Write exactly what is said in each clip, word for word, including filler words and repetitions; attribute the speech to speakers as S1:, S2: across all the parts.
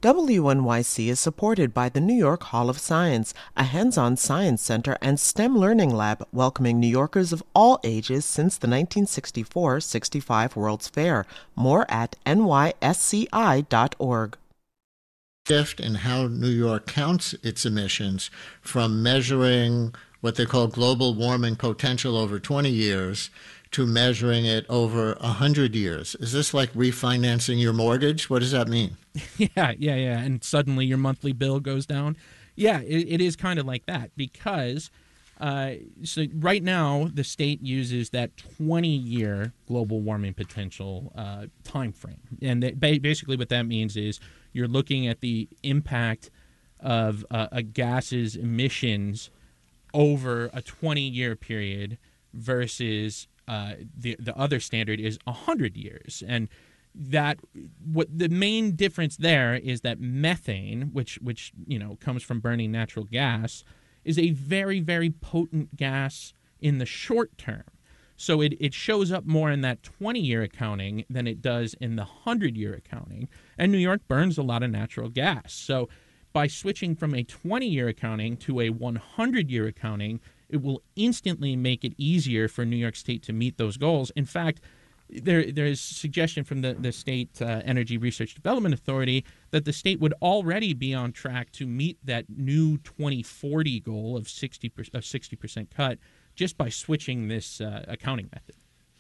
S1: W N Y C is supported by the New York Hall of Science, a hands-on science center and STEM learning lab welcoming New Yorkers of all ages since the nineteen sixty-four sixty-five World's Fair. More at N Y S C I dot org.
S2: Shift in how New York counts its emissions from measuring what they call global warming potential over twenty years to measuring it over one hundred years. Is this like refinancing your mortgage? What does that mean?
S3: Yeah, yeah, yeah. And suddenly your monthly bill goes down. Yeah, it, it is kind of like that because uh, so right now the state uses that twenty-year global warming potential uh, time frame. And that basically what that means is you're looking at the impact of uh, a gas's emissions over a twenty-year period versus uh, the the other standard is one hundred years. And that what the main difference there is that methane, which which you know comes from burning natural gas, is a very, very potent gas in the short term. So it, it shows up more in that twenty-year accounting than it does in the one hundred-year accounting. And New York burns a lot of natural gas. So by switching from a twenty-year accounting to a one hundred-year accounting, it will instantly make it easier for New York State to meet those goals. In fact, there there is suggestion from the, the State uh, Energy Research Development Authority that the state would already be on track to meet that new twenty forty goal of sixty percent, of sixty percent cut just by switching this uh, accounting method.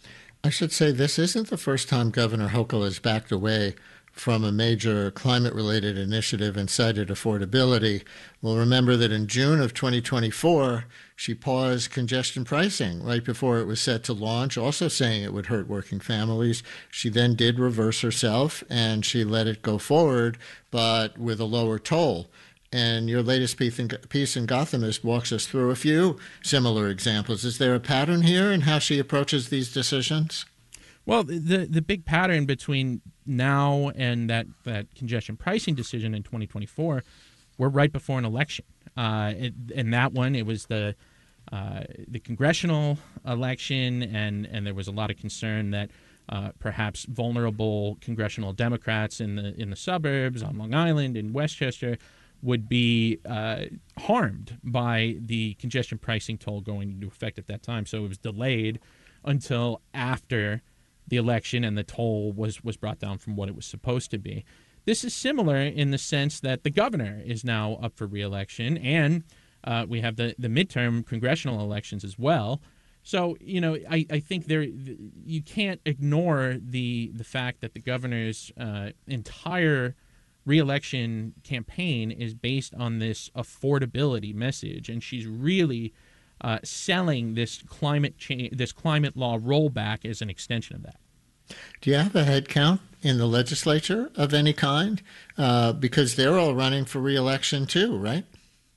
S2: I should say this isn't the first time Governor Hochul has backed away from a major climate-related initiative and cited affordability. We'll remember that in June of twenty twenty-four, she paused congestion pricing right before it was set to launch, also saying it would hurt working families. She then did reverse herself, and she let it go forward, but with a lower toll. And your latest piece in, piece in Gothamist walks us through a few similar examples. Is there a pattern here in how she approaches these decisions?
S3: Well, the the big pattern between now and that, that congestion pricing decision in twenty twenty-four, we're right before an election. Uh, it, in that one, it was the uh, the congressional election, and, and there was a lot of concern that uh, perhaps vulnerable congressional Democrats in the in the suburbs, on Long Island, in Westchester, would be uh, harmed by the congestion pricing toll going into effect at that time. So it was delayed until after the election and the toll was, was brought down from what it was supposed to be. This is similar in the sense that the governor is now up for re-election, and uh, we have the, the midterm congressional elections as well. So, you know, I, I think there you can't ignore the the fact that the governor's uh, entire re-election campaign is based on this affordability message, and she's really uh, selling this climate change, this climate law rollback as an extension of that.
S2: Do you have a head count in the legislature of any kind? Uh, because they're all running for re-election too, right?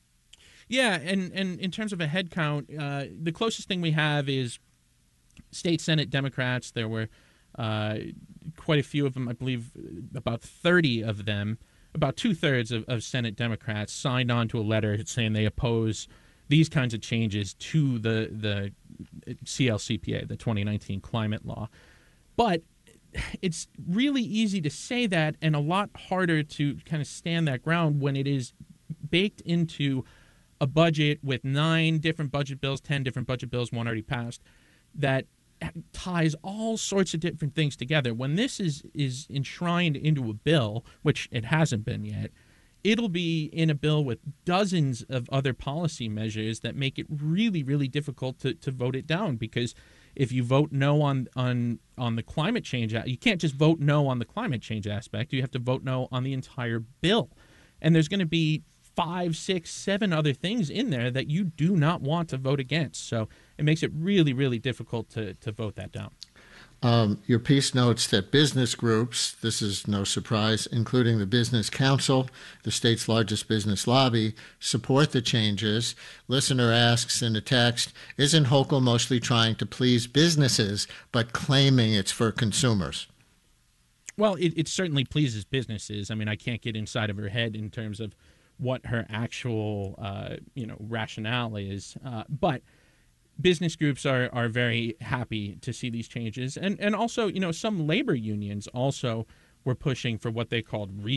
S3: Yeah, and, and in terms of a head count, uh, the closest thing we have is state Senate Democrats. There were uh, quite a few of them, I believe about thirty of them, about two-thirds of, of Senate Democrats signed on to a letter saying they oppose these kinds of changes to the, the C L C P A, the twenty nineteen climate law. But it's really easy to say that and a lot harder to kind of stand that ground when it is baked into a budget with nine different budget bills, ten different budget bills, one already passed, that ties all sorts of different things together. When this is, is enshrined into a bill, which it hasn't been yet, it'll be in a bill with dozens of other policy measures that make it really, really difficult to, to vote it down, because if you vote no on, on on the climate change, you can't just vote no on the climate change aspect. You have to vote no on the entire bill. And there's going to be five, six, seven other things in there that you do not want to vote against. So it makes it really, really difficult to, to vote that down.
S2: Um, your piece notes that business groups, this is no surprise, including the Business Council, the state's largest business lobby, support the changes. Listener asks in the text, isn't Hochul mostly trying to please businesses but claiming it's for consumers?
S3: Well, it, it certainly pleases businesses. I mean, I can't get inside of her head in terms of what her actual, uh, you know, rationale is. Uh, but business groups are, are very happy to see these changes. And, and also, you know, some labor unions also were pushing for what they called